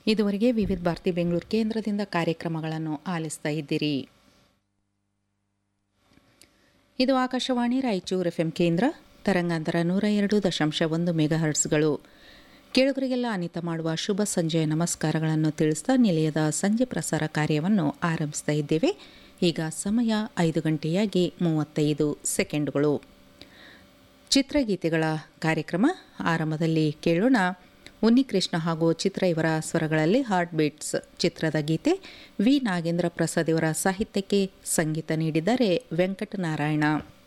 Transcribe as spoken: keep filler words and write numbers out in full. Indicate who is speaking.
Speaker 1: ಇದುವರೆಗೆ ವಿವಿಧ ಭಾರತಿ ಬೆಂಗಳೂರು ಕೇಂದ್ರದಿಂದ ಕಾರ್ಯಕ್ರಮಗಳನ್ನು ಆಲಿಸ್ತಾ ಇದ್ದೀರಿ. ಇದು ಆಕಾಶವಾಣಿ ರಾಯಚೂರು ಎಫ್ ಎಂ ಕೇಂದ್ರ, ತರಂಗಾಂತರ ನೂರ ಎರಡು ದಶಾಂಶ ಒಂದು ಮೆಗಾ ಹರ್ಟ್ಸ್ಗಳು. ಕೇಳುಗರಿಗೆಲ್ಲ ಅನಿತ ಮಾಡುವ ಶುಭ ಸಂಜೆಯ ನಮಸ್ಕಾರಗಳನ್ನು ತಿಳಿಸ್ತಾ ನಿಲಯದ ಸಂಜೆ ಪ್ರಸಾರ ಕಾರ್ಯವನ್ನು ಆರಂಭಿಸ್ತಾ ಇದ್ದೇವೆ. ಈಗ ಸಮಯ ಐದು ಗಂಟೆಯಾಗಿ ಮೂವತ್ತೈದು ಸೆಕೆಂಡುಗಳು. ಚಿತ್ರಗೀತೆಗಳ ಕಾರ್ಯಕ್ರಮ ಆರಂಭದಲ್ಲಿ ಕೇಳೋಣ. ಉನ್ನಿಕೃಷ್ಣ ಹಾಗೂ ಚಿತ್ರ ಇವರ ಸ್ವರಗಳಲ್ಲಿ ಹಾರ್ಟ್ ಬೀಟ್ಸ್ ಚಿತ್ರದ ಗೀತೆ. ವಿ ನಾಗೇಂದ್ರ ಪ್ರಸಾದ್ ಇವರ ಸಾಹಿತ್ಯಕ್ಕೆ ಸಂಗೀತ ನೀಡಿದ್ದಾರೆ ವೆಂಕಟನಾರಾಯಣ.